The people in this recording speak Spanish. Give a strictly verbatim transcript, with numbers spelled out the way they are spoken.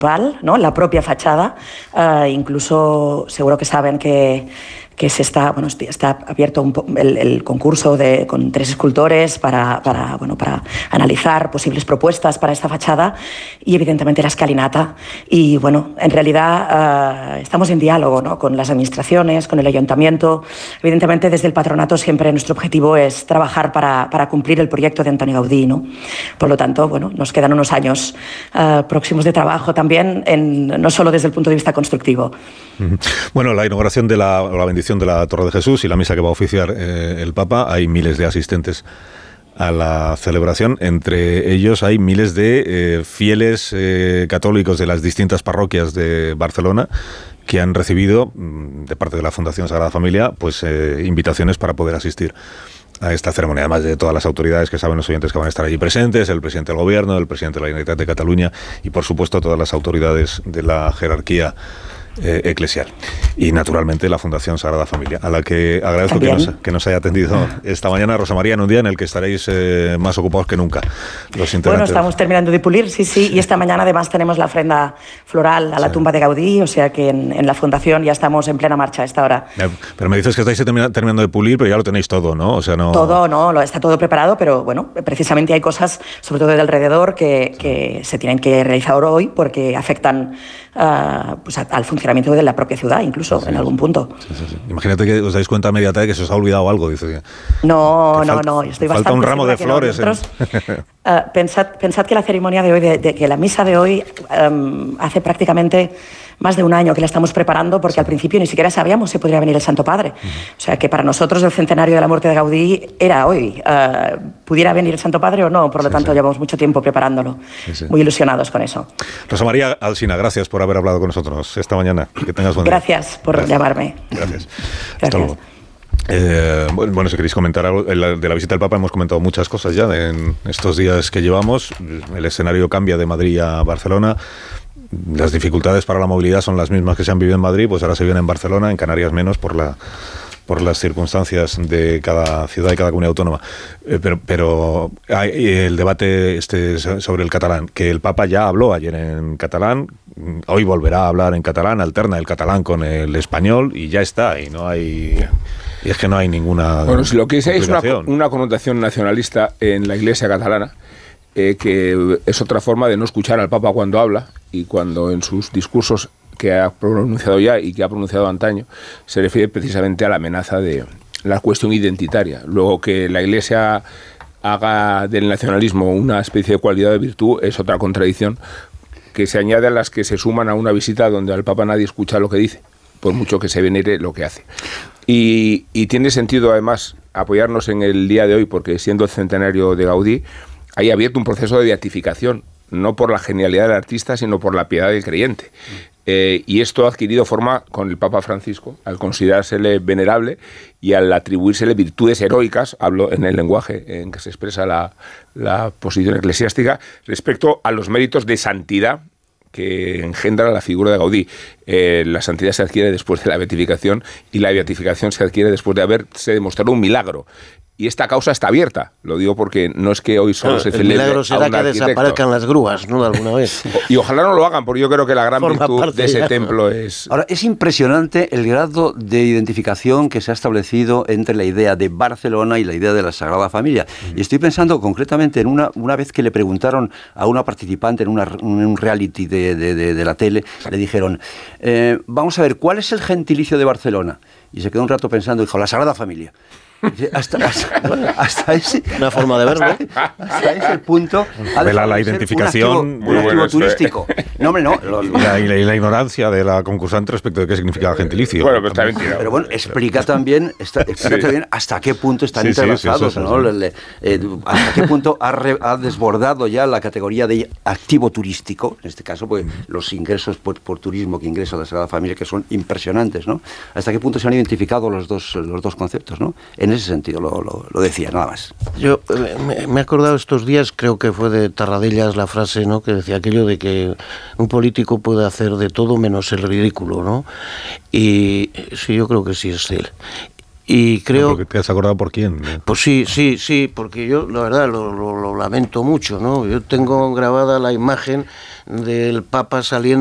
¿no? La propia fachada, uh, incluso seguro que saben que, que se está, bueno, está abierto un po el, el concurso de, con tres escultores para, para, bueno, para analizar posibles propuestas para esta fachada y evidentemente la escalinata. Y bueno, en realidad uh, estamos en diálogo, ¿no? Con las administraciones, con el ayuntamiento. Evidentemente desde el patronato siempre nuestro objetivo es trabajar para, para cumplir el proyecto de Antoni Gaudí, ¿no? Por lo tanto, bueno, nos quedan unos años uh, próximos de trabajo también, en, no solo desde el punto de vista constructivo. Bueno, la inauguración de la, la bendición de la Torre de Jesús y la misa que va a oficiar eh, el Papa, hay miles de asistentes a la celebración. Entre ellos hay miles de eh, fieles eh, católicos de las distintas parroquias de Barcelona que han recibido de parte de la Fundación Sagrada Familia pues eh, invitaciones para poder asistir a esta ceremonia, además de todas las autoridades que saben los oyentes que van a estar allí presentes, el presidente del Gobierno, el presidente de la Generalitat de Cataluña y por supuesto todas las autoridades de la jerarquía Eh, eclesial y naturalmente la Fundación Sagrada Familia, a la que agradezco que nos, que nos haya atendido esta mañana, Rosa María, en un día en el que estaréis eh, más ocupados que nunca los integrantes. Bueno, estamos terminando de pulir, sí, sí, y esta mañana además tenemos la ofrenda floral a la sí. tumba de Gaudí, o sea que en, en la Fundación ya estamos en plena marcha a esta hora. Pero me dices que estáis terminando de pulir, pero ya lo tenéis todo, ¿no? O sea, no... Todo, no, está todo preparado, pero bueno, precisamente hay cosas, sobre todo de alrededor, que, que se tienen que realizar hoy porque afectan uh, pues a, al funcionamiento de la propia ciudad, incluso, sí, en algún punto. Sí, sí, sí. Imagínate que os dais cuenta a media tarde que se os ha olvidado algo, dice. No, que no, falta, no, yo estoy falta bastante un ramo de flores. No. Nosotros, en... uh, pensad, pensad que la ceremonia de hoy, de, de que la misa de hoy, um, hace prácticamente más de un año que la estamos preparando, porque sí. al principio ni siquiera sabíamos si podría venir el Santo Padre. Uh-huh. O sea, que para nosotros el centenario de la muerte de Gaudí era hoy. Uh, ¿Pudiera venir el Santo Padre o no? Por lo sí, tanto, sí. llevamos mucho tiempo preparándolo. Sí, sí. Muy ilusionados con eso. Rosa María Alsina, gracias por haber hablado con nosotros esta mañana. Que tengas buen día. Gracias por gracias. llamarme. Gracias. Gracias. Hasta luego. Eh, bueno, si queréis comentar algo de la, de la visita del Papa, hemos comentado muchas cosas ya en estos días que llevamos. El escenario cambia de Madrid a Barcelona. Las dificultades para la movilidad son las mismas que se han vivido en Madrid, pues ahora se viven en Barcelona, en Canarias menos por la por las circunstancias de cada ciudad y cada comunidad autónoma. Eh, pero pero hay el debate este sobre el catalán, que el Papa ya habló ayer en catalán, hoy volverá a hablar en catalán, alterna el catalán con el español y ya está, y no hay... Y es que no hay ninguna... Bueno, si lo que hay es una, una connotación nacionalista en la Iglesia catalana, eh, que es otra forma de no escuchar al Papa cuando habla y cuando en sus discursos que ha pronunciado ya y que ha pronunciado antaño, se refiere precisamente a la amenaza de la cuestión identitaria. Luego, que la Iglesia haga del nacionalismo una especie de cualidad de virtud es otra contradicción que se añade a las que se suman a una visita donde al Papa nadie escucha lo que dice, por mucho que se venere lo que hace. Y, y tiene sentido, además, apoyarnos en el día de hoy, porque siendo el centenario de Gaudí, hay abierto un proceso de beatificación, no por la genialidad del artista, sino por la piedad del creyente. Eh, y esto ha adquirido forma con el Papa Francisco, al considerársele venerable y al atribuírsele virtudes heroicas, hablo en el lenguaje en que se expresa la, la posición eclesiástica, respecto a los méritos de santidad que engendra la figura de Gaudí. Eh, la santidad se adquiere después de la beatificación y la beatificación se adquiere después de haberse demostrado un milagro. Y esta causa está abierta. Lo digo porque no es que hoy solo claro, se celebre. El milagro será que arquitecto. Desaparezcan las grúas, ¿no? De alguna vez. Y ojalá no lo hagan, porque yo creo que la gran Forma virtud de ese ya. templo es... Ahora, es impresionante el grado de identificación que se ha establecido entre la idea de Barcelona y la idea de la Sagrada Familia. Mm. Y estoy pensando concretamente en una, una vez que le preguntaron a una participante en, una, en un reality de, de, de, de la tele, le dijeron, eh, vamos a ver, ¿cuál es el gentilicio de Barcelona? Y se quedó un rato pensando y dijo, la Sagrada Familia. Hasta, hasta, hasta ese una forma de verlo hasta ese punto de la, la identificación un activo, un activo bueno, turístico no hombre no lo, lo, y, la, y, la, y la ignorancia de la concursante respecto de qué significa gentilicio. Bueno, pero está mentira. Pero bueno, explica también está, explica sí. también hasta qué punto están sí, entrelazados, sí, sí, sí, ¿no? Sí, sí. Le, eh, hasta qué punto ha, re, ha desbordado ya la categoría de activo turístico, en este caso pues los ingresos por, por turismo que ingresa la Sagrada Familia, que son impresionantes, ¿no? Hasta qué punto se han identificado los dos los dos conceptos, ¿no? En En ese sentido lo, lo, lo decía, nada más. Yo me, me he acordado estos días, creo que fue de Tarradellas la frase, ¿no?, que decía aquello de que un político puede hacer de todo menos el ridículo, ¿no? Y sí, yo creo que sí es él. Y creo... No, ¿te has acordado por quién? Pues sí, sí, sí, porque yo la verdad lo, lo, lo lamento mucho, ¿no? Yo tengo grabada la imagen del Papa saliendo